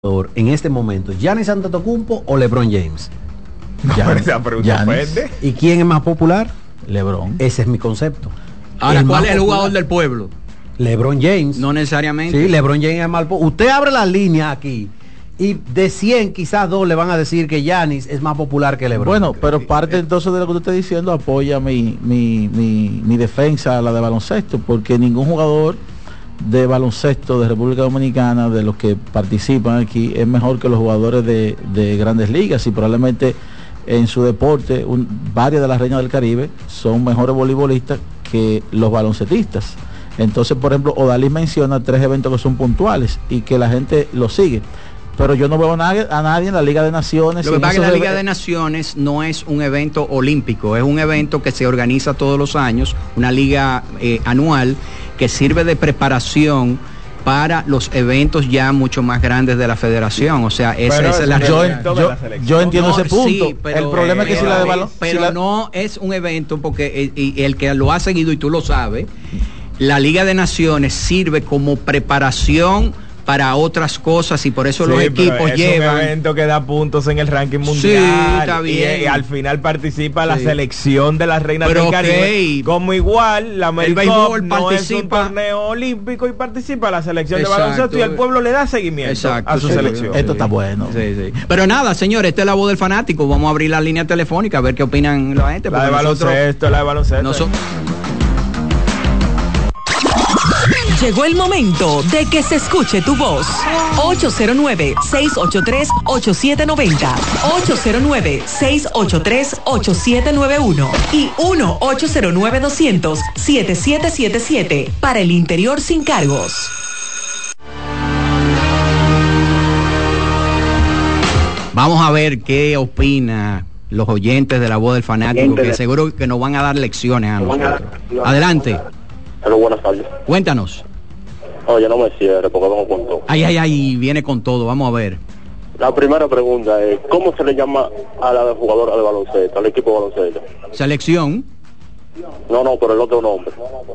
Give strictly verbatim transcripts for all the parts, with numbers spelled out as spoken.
en este momento, Giannis Antetokounmpo o LeBron James? Giannis. Esa pregunta ofende. ¿Y quién es más popular? LeBron. Ese es mi concepto. Ahora, ¿cuál es el jugador del pueblo? LeBron James. No necesariamente. Sí, LeBron James es más popular. Usted abre la línea aquí y de cien quizás dos le van a decir que Giannis es más popular que LeBron. Bueno, pero parte entonces de lo que usted está diciendo apoya mi, mi, mi, mi defensa, la de baloncesto, porque ningún jugador de baloncesto de República Dominicana, de los que participan aquí, es mejor que los jugadores de, de grandes ligas, y probablemente en su deporte un, varias de las reinas del Caribe son mejores voleibolistas que los baloncetistas. Entonces, por ejemplo, Odalis menciona tres eventos que son puntuales y que la gente los sigue, pero yo no veo a nadie, a nadie en la Liga de Naciones. Lo que pasa es que la Liga de Naciones no es un evento olímpico, es un evento que se organiza todos los años, una liga eh, anual que sirve de preparación para los eventos ya mucho más grandes de la federación. O sea, esa, esa es la yo, yo, yo entiendo no, ese punto. Sí, pero, el problema eh, es que si la de balón, pero si la... no es un evento porque y, y el que lo ha seguido y tú lo sabes, la Liga de Naciones sirve como preparación para otras cosas y por eso sí, los equipos es llevan. Es un evento que da puntos en el ranking mundial. Sí, está bien. Y, y al final participa sí. la selección de las reinas Pero del okay. Caribe. Como igual, la Americop no participa... es un torneo olímpico y participa la selección Exacto. de baloncesto y el pueblo le da seguimiento Exacto. a su sí, selección. Sí. Esto está bueno. Sí, sí. Pero nada, señores, esta es la voz del fanático. Vamos a abrir la línea telefónica a ver qué opinan la gente. La de baloncesto, nosotros, la de baloncesto. Nosotros... Llegó el momento de que se escuche tu voz. ocho cero nueve, seis ocho tres, ocho siete nueve cero, ocho cero nueve, seis ocho tres, ocho siete nueve uno y uno ocho cero nueve, dos cero cero, siete siete siete siete para el interior sin cargos. Vamos a ver qué opina los oyentes de la voz del fanático, que seguro que nos van a dar lecciones a nosotros. Adelante. Hola, buenas tardes. Cuéntanos. Oye, no me cierre porque vamos con todo. Ay, ay, ay, viene con todo, vamos a ver. La primera pregunta es, ¿cómo se le llama a la jugadora de baloncesto, al equipo de baloncesto? Selección. No, no, por el otro nombre.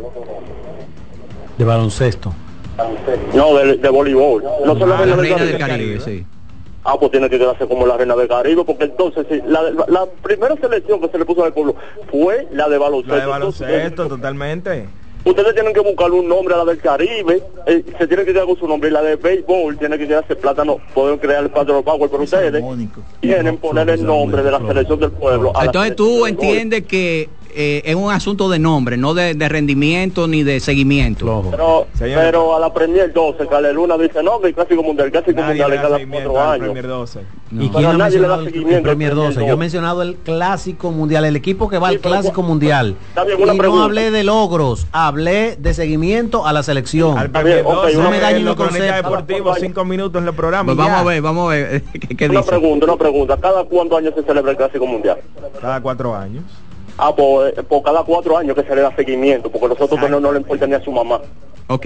De baloncesto. No, de, de voleibol. No ah, solo la, la reina del Caribe, Caribe, sí. Ah, pues tiene que quedarse como la reina del Caribe, porque entonces sí, la, la, la primera selección que se le puso al pueblo fue la de baloncesto. La de baloncesto, entonces, totalmente. Ustedes tienen que buscar un nombre a la del Caribe, eh, se tiene que quedar con su nombre, y la de béisbol tiene que quedarse Plátano, pueden crear el Patrón Power, pero ustedes tienen que poner el nombre de la selección del pueblo. Entonces tú entiendes que eh, es un asunto de nombre, no de, de rendimiento ni de seguimiento. Pero, pero a la Premier doce, Carle Luna dice, no, que el Clásico Mundial, el Clásico Mundial es cada cuatro años. No. ¿Y quién ha mencionado el, el Premier doce? Yo he mencionado el Clásico Mundial, el equipo que va sí, al Clásico Mundial. Bien, y no pregunta. hablé de logros, hablé de seguimiento a la selección. Al Premier doce, okay, no me dañen el concepto. Deportivo, cinco minutos en el programa. Pues vamos a ver, vamos a ver. ¿Qué, qué una dice? pregunta, una pregunta. ¿Cada cuántos años se celebra el Clásico Mundial? Cada cuatro años. Ah, pues por cada cuatro años que se le da seguimiento, porque nosotros no, no le importa ni a su mamá. Ok.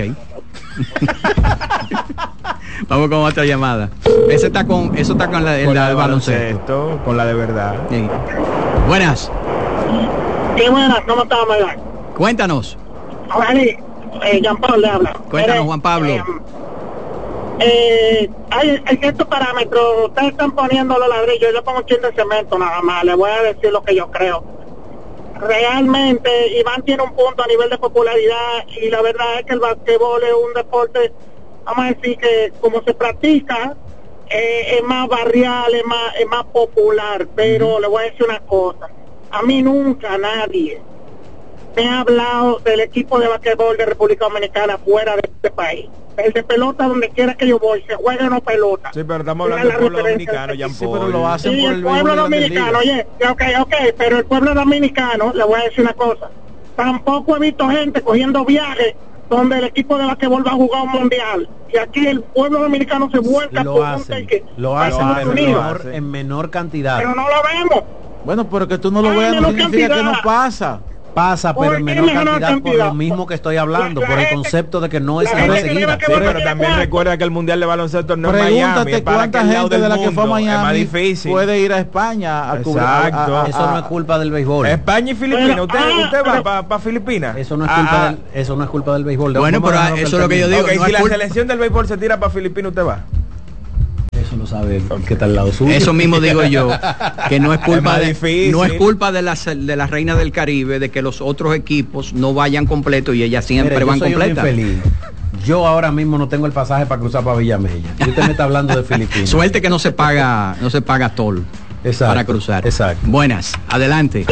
Vamos con otra llamada. Ese está con, eso está con la, con la la de baloncesto. baloncesto. Con la de verdad. Sí. Buenas. Sí, buenas, ¿cómo estamos, Manuel? Cuéntanos. Juan, eh, Juan Pablo le habla. Cuéntanos, Eres, Juan Pablo. Eh, eh, hay, hay estos parámetros, ustedes están poniendo los ladrillos, yo le pongo un chin de cemento nada más, les voy a decir lo que yo creo. Realmente Iván tiene un punto a nivel de popularidad y la verdad es que el basquetbol es un deporte, vamos a decir que como se practica eh, es más barrial, es más, es más popular, pero uh-huh. le voy a decir una cosa, a mí nunca nadie me ha hablado del equipo de basquetbol de República Dominicana fuera de este país. El de pelota, donde quiera que yo voy, se juega o no pelota. Sí, pero estamos hablando del pueblo dominicano, Jean sí, pero lo hacen sí, por el, el pueblo dominicano, oye, ok, ok, pero el pueblo dominicano, le voy a decir una cosa, tampoco he visto gente cogiendo viajes donde el equipo de basquetbol va a jugar un mundial, y aquí el pueblo dominicano se vuelca lo por hacen, un que lo hacen en menor, en menor cantidad. Pero no lo vemos. Bueno, pero que tú no lo veas no significa cantidad. Que no pasa. Pasa, pero en menor cantidad, cantidad por lo mismo que estoy hablando, la, la por el gente, concepto de que no es seguida. Sí, pero también recuerda que el Mundial de Baloncesto no es Miami, es para cuánta gente de la que fue a Miami es más difícil. Puede ir a España a cubrir. Exacto. A, a, eso no es culpa del béisbol. España y Filipinas, usted, ah, usted va para pa Filipinas. Eso no es culpa ah, del, eso no es culpa del béisbol. Bueno, pero eso es lo que yo digo. Okay, no si la selección del béisbol se tira para Filipinas, usted va. Eso lo sabe el que está al lado suyo. Eso mismo digo yo, que no es culpa es de, no es culpa de la, de la Reina del Caribe de que los otros equipos no vayan completos y ellas siempre Mira, van yo soy completas. un infeliz. Yo ahora mismo no tengo el pasaje para cruzar para Villamella. Y usted me está hablando de Filipinas. Suerte que no se paga, no se paga toll Exacto, para cruzar. Exacto. Buenas, adelante.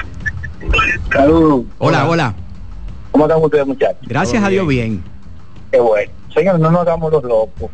Saludos. Hola, hola. ¿Cómo están ustedes, muchachos? Gracias a Dios, bien. Qué bueno. Señores, no nos hagamos los locos.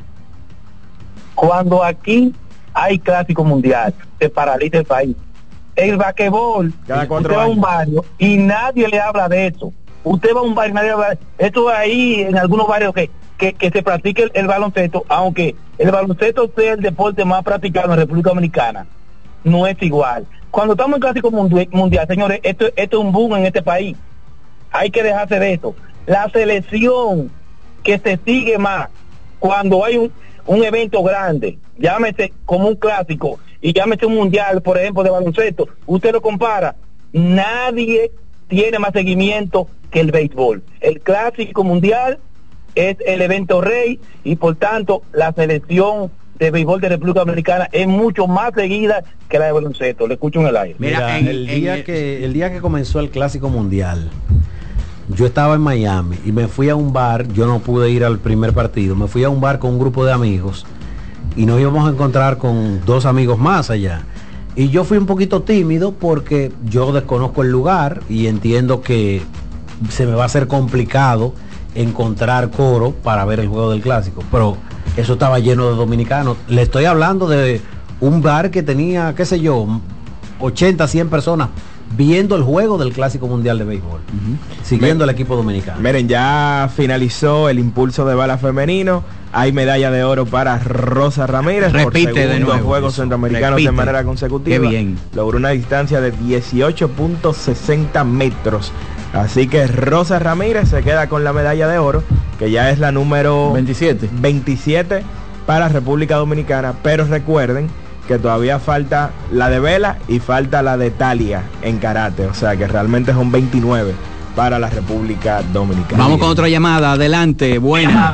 Cuando aquí hay clásico mundial, se paraliza el país. El basquetbol, Cada cuatro usted va a años. un barrio y nadie le habla de eso. Usted va a un barrio y nadie habla de eso. Esto ahí en algunos barrios que, que, que se practique el, el baloncesto, aunque el baloncesto sea el deporte más practicado en República Dominicana, no es igual. Cuando estamos en clásico mundial, mundial señores, esto, esto es un boom en este país. Hay que dejarse de esto. La selección que se sigue más cuando hay un, un evento grande, llámese como un clásico y llámese un mundial, por ejemplo, de baloncesto, usted lo compara, nadie tiene más seguimiento que el béisbol. El clásico mundial es el evento rey y por tanto la selección de béisbol de República Dominicana es mucho más seguida que la de baloncesto. Le escucho en el aire. Mira, Mira, en- el en día el- que el día que comenzó el Clásico Mundial, yo estaba en Miami y me fui a un bar. Yo no pude ir al primer partido. Me fui a un bar con un grupo de amigos y nos íbamos a encontrar con dos amigos más allá. Y yo fui un poquito tímido porque yo desconozco el lugar y entiendo que se me va a hacer complicado encontrar coro para ver el juego del Clásico, pero eso estaba lleno de dominicanos. Le estoy hablando de un bar que tenía, qué sé yo, ochenta, cien personas viendo el juego del Clásico Mundial de Béisbol, uh-huh. siguiendo al equipo dominicano. Miren, ya finalizó el impulso de bala femenino. Hay medalla de oro para Rosa Ramírez. Repite por de segundo nuevo Juegos eso. Centroamericanos Repite. de manera consecutiva. Qué bien. Logró una distancia de dieciocho punto sesenta metros. Así que Rosa Ramírez se queda con la medalla de oro, que ya es la número veintisiete. veintisiete para República Dominicana. Pero recuerden que todavía falta la de Vela y falta la de Talia en karate. O sea que realmente son veintinueve para la República Dominicana. Vamos con otra llamada, adelante, buenas.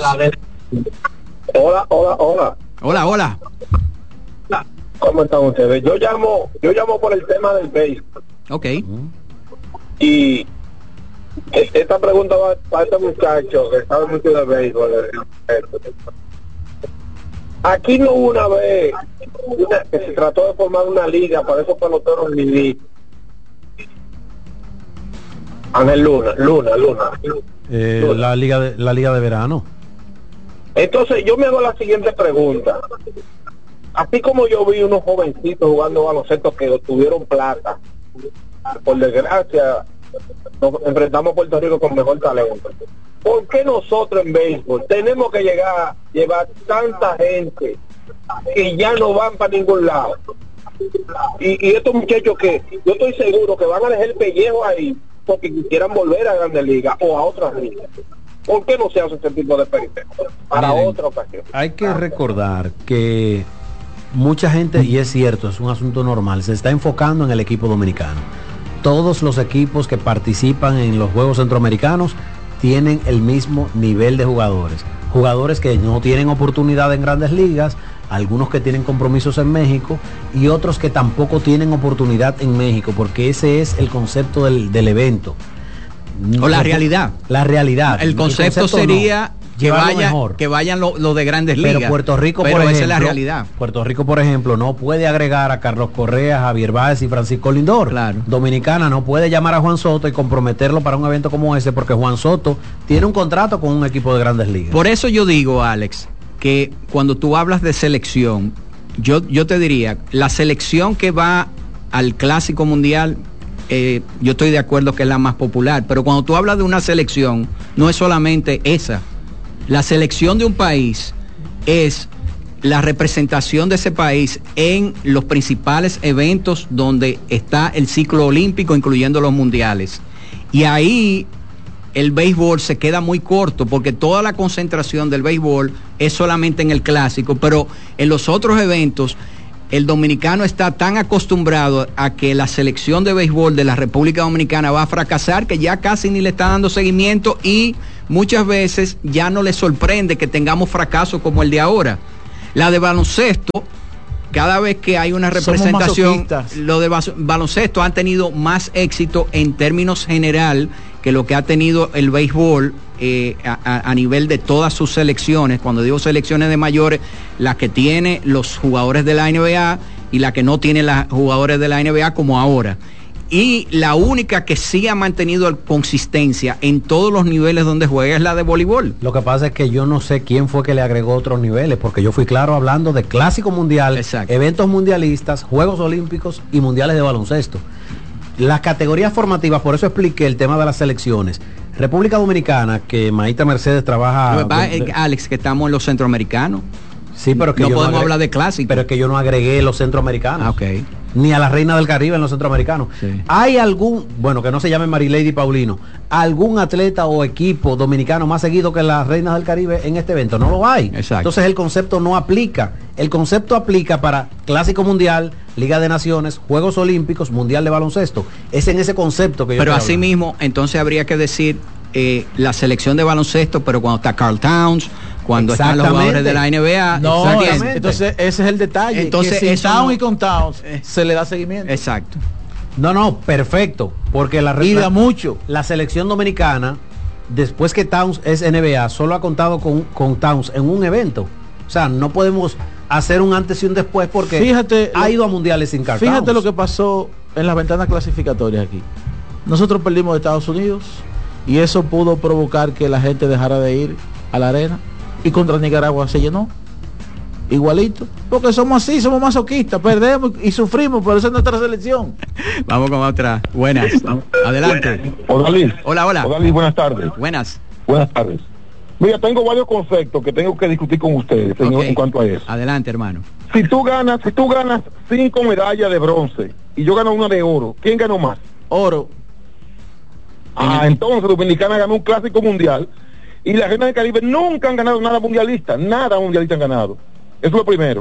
Hola, hola, hola. Hola, hola. ¿Cómo están ustedes? Yo llamo, yo llamo por el tema del béisbol. Ok. Y esta pregunta va para este muchacho que sabe mucho de béisbol. Aquí no hubo una vez una, que se trató de formar una liga para esos peloteros mini. Ángel Luna, Luna, Luna. Eh, Luna. la liga de la liga de verano. Entonces yo me hago la siguiente pregunta. Así como yo vi unos jovencitos jugando baloncesto que obtuvieron plata, por desgracia nos enfrentamos a Puerto Rico con mejor talento. ¿Por qué nosotros en béisbol tenemos que llegar a llevar tanta gente que ya no van para ningún lado? Y, y estos muchachos que yo estoy seguro que van a dejar el pellejo ahí porque quisieran volver a Grandes Ligas o a otras ligas. ¿Por qué no se hace este tipo de peripetos? Para Miren, otra ocasión. Hay que recordar que mucha gente, y es cierto, es un asunto normal, se está enfocando en el equipo dominicano. Todos los equipos que participan en los Juegos Centroamericanos tienen el mismo nivel de jugadores. Jugadores que no tienen oportunidad en Grandes Ligas, algunos que tienen compromisos en México y otros que tampoco tienen oportunidad en México, porque ese es el concepto del, del evento. O la realidad. La realidad. El concepto, el concepto sería no, que, llevarlo vaya, mejor. que vayan los lo de Grandes Ligas. Pero Puerto Rico, pero por esa ejemplo, es la realidad. Puerto Rico, por ejemplo, no puede agregar a Carlos Correa, Javier Báez y Francisco Lindor. Claro. Dominicana no puede llamar a Juan Soto y comprometerlo para un evento como ese porque Juan Soto tiene un contrato con un equipo de Grandes Ligas. Por eso yo digo, Alex, que cuando tú hablas de selección, yo, yo te diría, la selección que va al Clásico Mundial, eh, yo estoy de acuerdo que es la más popular, pero cuando tú hablas de una selección, no es solamente esa. La selección de un país es la representación de ese país en los principales eventos donde está el ciclo olímpico, incluyendo los mundiales. Y ahí el béisbol se queda muy corto porque toda la concentración del béisbol es solamente en el clásico, pero en los otros eventos el dominicano está tan acostumbrado a que la selección de béisbol de la República Dominicana va a fracasar que ya casi ni le está dando seguimiento y muchas veces ya no le sorprende que tengamos fracasos como el de ahora. La de baloncesto, cada vez que hay una representación, lo de baloncesto han tenido más éxito en términos general que lo que ha tenido el béisbol eh, a, a nivel de todas sus selecciones. Cuando digo selecciones de mayores, las que tiene los jugadores de la N B A y la que no tiene los jugadores de la N B A como ahora. Y la única que sí ha mantenido consistencia en todos los niveles donde juega es la de voleibol. Lo que pasa es que yo no sé quién fue que le agregó otros niveles, porque yo fui claro hablando de clásico mundial, exacto, eventos mundialistas, Juegos Olímpicos y mundiales de baloncesto. Las categorías formativas, por eso expliqué el tema de las selecciones. República Dominicana, que Maíta Mercedes trabaja... Va, de, Alex, que estamos en los centroamericanos. Sí, pero que no yo podemos no agregué, hablar de clásico. Pero es que yo no agregué los centroamericanos. Ah, okay. Ni a la reina del Caribe en los centroamericanos. Sí. ¿Hay algún, bueno, que no se llame Marilady Paulino, algún atleta o equipo dominicano más seguido que las reinas del Caribe en este evento? No lo hay. Exacto. Entonces el concepto no aplica. El concepto aplica para Clásico Mundial, Liga de Naciones, Juegos Olímpicos, Mundial de Baloncesto. Es en ese concepto que yo Pero así mismo, entonces habría que decir eh, la selección de baloncesto, pero cuando está Karl Towns, cuando están los jugadores de la N B A. No, entonces ese es el detalle. Entonces, que sin Towns no, y con Towns eh, se le da seguimiento. Exacto. No, no, perfecto. Porque la, y da la, mucho. La selección dominicana, después que Towns es N B A, solo ha contado con, con Towns en un evento. O sea, no podemos hacer un antes y un después porque fíjate, ha ido a mundiales sin Karl Fíjate Towns. lo que pasó en las ventanas clasificatorias aquí. Nosotros perdimos de Estados Unidos y eso pudo provocar que la gente dejara de ir a la arena. Y contra Nicaragua se llenó igualito, porque somos así, somos masoquistas, perdemos y sufrimos, pero esa es nuestra selección. Vamos con otra. Buenas, adelante. Odalís. Hola, hola. Odalís, buenas tardes. Buenas. Buenas tardes. Mira, tengo varios conceptos que tengo que discutir con ustedes, okay, en, en cuanto a eso. Adelante, hermano. Si tú ganas, si tú ganas cinco medallas de bronce y yo gano una de oro, ¿quién ganó más? Oro. Ah, el... entonces Dominicana ganó un clásico mundial. Y las reinas del Caribe nunca han ganado nada mundialista, nada mundialista han ganado. Eso es lo primero.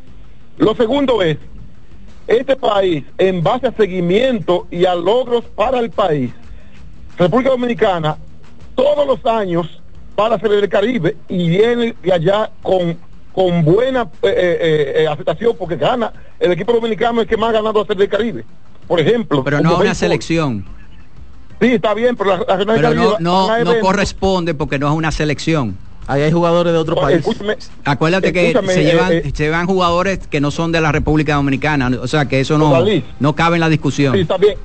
Lo segundo es, este país, en base a seguimiento y a logros para el país, República Dominicana, todos los años para hacer el Caribe y viene de allá con, con buena eh, eh, eh, aceptación porque gana. El equipo dominicano es el que más ha ganado a hacer el Caribe. Por ejemplo. Pero no una selección. Sí, está bien, pero, la, la pero no, no, no corresponde porque no es una selección. Ahí hay jugadores de otro país. Escúchame, Acuérdate que se llevan, eh, eh, se llevan jugadores que no son de la República Dominicana, o sea que eso no, Odalí, no cabe en la discusión. Sí, está bien,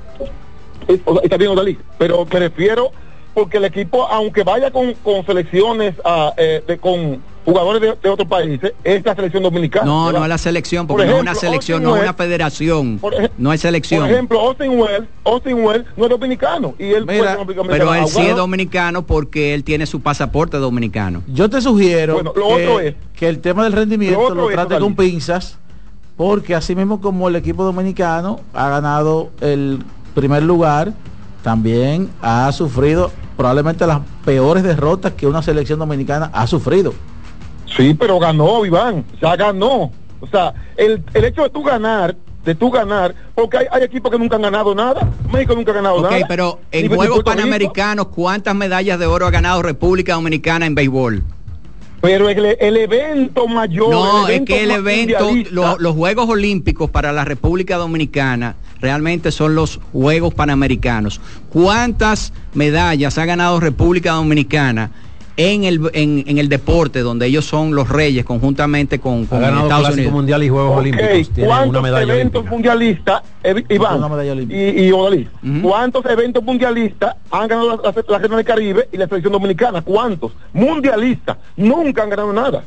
está bien, Odalí, pero me refiero porque el equipo, aunque vaya con, con selecciones, uh, eh, de, con jugadores de, de otros países, es la selección dominicana. No, ¿verdad? No es la selección, porque por ejemplo, no es una selección, no es una federación, por ej- no es selección. Por ejemplo, Austin Wells, Austin Wells no es dominicano. Y él Mira, fue pero él sí es dominicano porque él tiene su pasaporte dominicano. Yo te sugiero bueno, lo que, otro es, que el tema del rendimiento lo, lo trate es, con pinzas, porque así mismo como el equipo dominicano ha ganado el primer lugar, también ha sufrido probablemente las peores derrotas que una selección dominicana ha sufrido. Sí, pero ganó, Iván, ya ganó. O sea, el, el hecho de tú ganar, de tú ganar, porque hay, hay equipos que nunca han ganado nada. México nunca ha ganado okay, nada. Ok, pero en Juegos Panamericanos, ¿cuántas medallas de oro ha ganado República Dominicana en béisbol? Pero el, el evento mayor... No, el es que el evento, lo, los Juegos Olímpicos para la República Dominicana realmente son los Juegos Panamericanos. ¿Cuántas medallas ha ganado República Dominicana en el en, en el deporte donde ellos son los reyes conjuntamente con, con Estados Clásico Unidos Mundial y Juegos okay, Olímpicos? ¿Cuántos una medalla eventos olímpica? mundialistas, eh, Iván y, y Odalí, uh-huh. cuántos eventos mundialistas han ganado la, la, la región del Caribe y la selección dominicana? ¿Cuántos? Mundialistas. Nunca han ganado nada.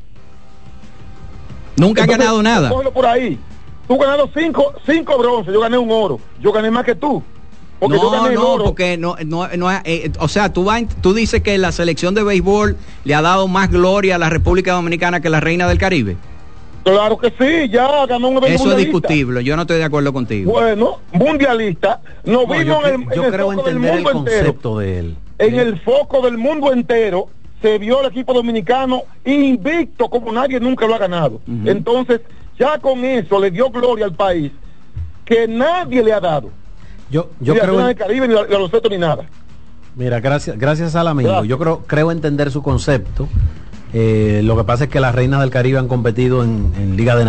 Nunca han ganado nada. Cógelo por ahí. Tú has ganado cinco, cinco bronces, yo gané un oro. Yo gané más que tú. Porque no, yo gané no, oro. porque no, no, no eh, o sea, tú, vas, tú dices que la selección de béisbol le ha dado más gloria a la República Dominicana que la Reina del Caribe. Claro que sí, ya ganó un evento Eso mundialista. Es discutible, yo no estoy de acuerdo contigo. Bueno, mundialista, nos no, vimos yo, en, yo en el creo foco entender del mundo el concepto entero. de él. En ¿sí? el foco del mundo entero se vio el equipo dominicano invicto como nadie nunca lo ha ganado. Uh-huh. Entonces, ya con eso le dio gloria al país que nadie le ha dado. Yo, yo ni creo la en... Caribe, ni la, ni ni nada. Mira, gracias, gracias al amigo. Gracias. Yo creo, creo entender su concepto, Eh, lo que pasa es que las reinas del Caribe han competido en, en Liga de